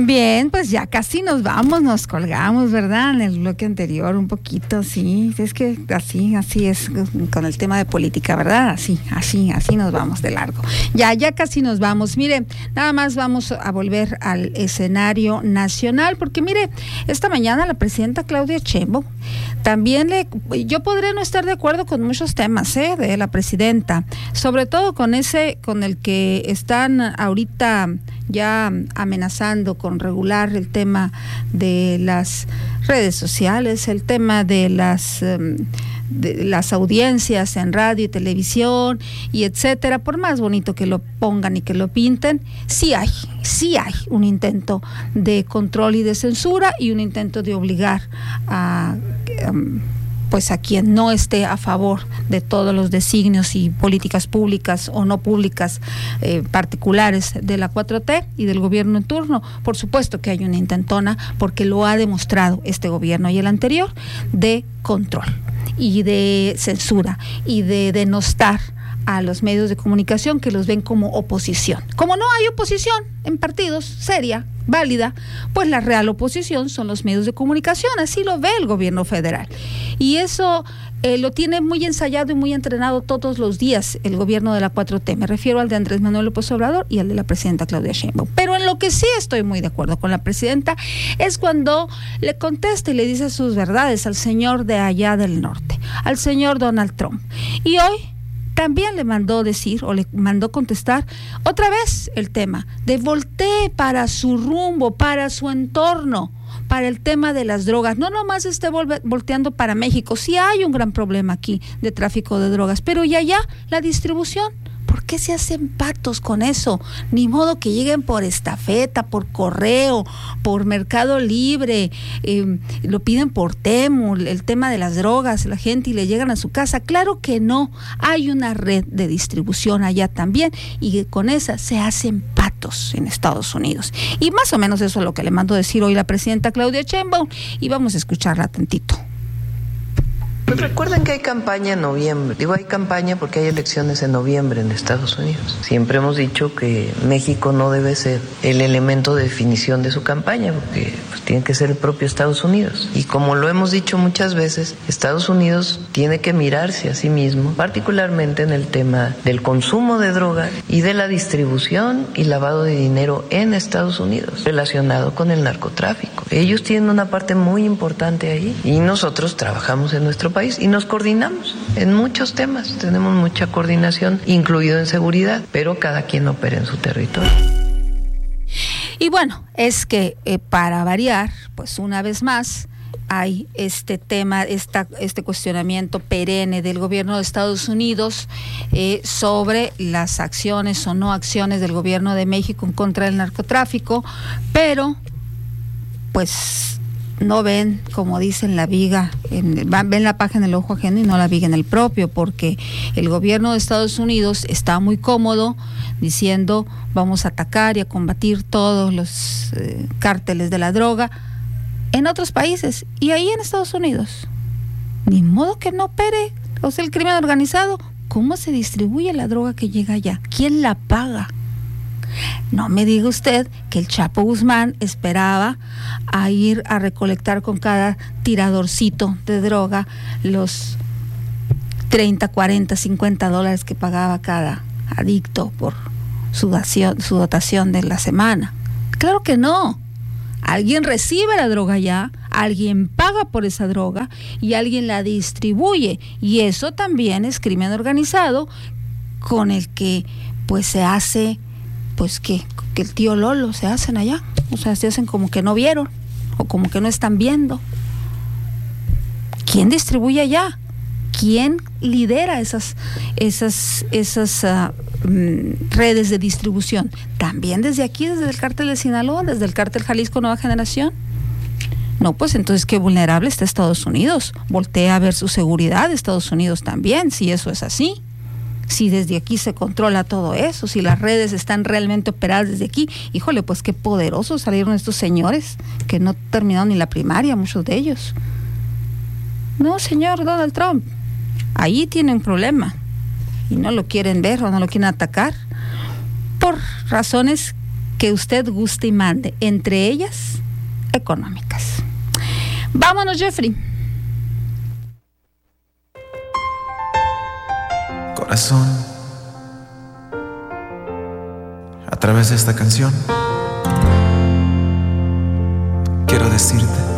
Bien, pues ya casi nos vamos, nos colgamos, ¿verdad? En el bloque anterior un poquito, sí, es que así es con el tema de política, ¿verdad? Así nos vamos de largo. Ya casi nos vamos. Mire, nada más vamos a volver al escenario nacional, porque mire, esta mañana la presidenta Claudia Sheinbaum también yo podría no estar de acuerdo con muchos temas, de la presidenta, sobre todo con el que están ahorita ya amenazando con regular el tema de las redes sociales, el tema de las audiencias en radio y televisión y etcétera. Por más bonito que lo pongan y que lo pinten, sí hay un intento de control y de censura y un intento de obligar a quien no esté a favor de todos los designios y políticas públicas o no públicas particulares de la 4T y del gobierno en turno. Por supuesto que hay una intentona, porque lo ha demostrado este gobierno y el anterior, de control y de censura y de denostar a los medios de comunicación que los ven como oposición. Como no hay oposición en partidos seria, válida, pues la real oposición son los medios de comunicación, así lo ve el gobierno federal. Y eso lo tiene muy ensayado y muy entrenado todos los días el gobierno de la 4T. Me refiero al de Andrés Manuel López Obrador y al de la presidenta Claudia Sheinbaum. Pero en lo que sí estoy muy de acuerdo con la presidenta es cuando le contesta y le dice sus verdades al señor de allá del norte, al señor Donald Trump. Y hoy también le mandó decir o le mandó contestar otra vez el tema de voltee para su rumbo, para su entorno, para el tema de las drogas. No nomás esté volteando para México. Sí hay un gran problema aquí de tráfico de drogas, pero y allá la distribución. ¿Por qué se hacen patos con eso? Ni modo que lleguen por estafeta, por correo, por Mercado Libre, lo piden por Temu, el tema de las drogas, la gente, y le llegan a su casa. Claro que no, hay una red de distribución allá también, y con esa se hacen patos en Estados Unidos. Y más o menos eso es lo que le mandó decir hoy la presidenta Claudia Sheinbaum, y vamos a escucharla tantito. Pues recuerden que hay campaña en noviembre. Digo hay campaña porque hay elecciones en noviembre en Estados Unidos. Siempre hemos dicho que México no debe ser el elemento de definición de su campaña, porque pues tiene que ser el propio Estados Unidos. Y como lo hemos dicho muchas veces, Estados Unidos tiene que mirarse a sí mismo, particularmente en el tema del consumo de drogas y de la distribución y lavado de dinero en Estados Unidos, relacionado con el narcotráfico. Ellos tienen una parte muy importante ahí y nosotros trabajamos en nuestro país y nos coordinamos en muchos temas, tenemos mucha coordinación, incluido en seguridad, pero cada quien opera en su territorio. Y bueno, es que para variar, pues una vez más, hay este tema, este cuestionamiento perenne del gobierno de Estados Unidos sobre las acciones o no acciones del gobierno de México en contra del narcotráfico, pero pues no ven, como dicen, la viga, ven la paja en el ojo ajeno y no la viga en el propio, porque el gobierno de Estados Unidos está muy cómodo diciendo vamos a atacar y a combatir todos los cárteles de la droga en otros países, y ahí en Estados Unidos ni modo que no opere, o sea, el crimen organizado. ¿Cómo se distribuye la droga que llega allá? ¿Quién la paga? No me diga usted que el Chapo Guzmán esperaba a ir a recolectar con cada tiradorcito de droga los 30, 40, 50 dólares que pagaba cada adicto por su dotación de la semana. Claro que no. Alguien recibe la droga ya, alguien paga por esa droga y alguien la distribuye. Y eso también es crimen organizado, con el que pues se hace, pues que el tío Lolo se hacen allá. O sea, se hacen como que no vieron o como que no están viendo. ¿Quién distribuye allá? ¿Quién lidera esas redes de distribución? También desde aquí, desde el cártel de Sinaloa, desde el cártel Jalisco Nueva Generación. No, pues entonces qué vulnerable está Estados Unidos. Voltea a ver su seguridad, Estados Unidos también, si eso es así. Si desde aquí se controla todo eso, si las redes están realmente operadas desde aquí, híjole, pues qué poderosos salieron estos señores que no terminaron ni la primaria, muchos de ellos. No, señor Donald Trump, ahí tiene un problema y no lo quieren ver o no lo quieren atacar por razones que usted guste y mande, entre ellas económicas. Vámonos, Jeffrey. Corazón, a través de esta canción quiero decirte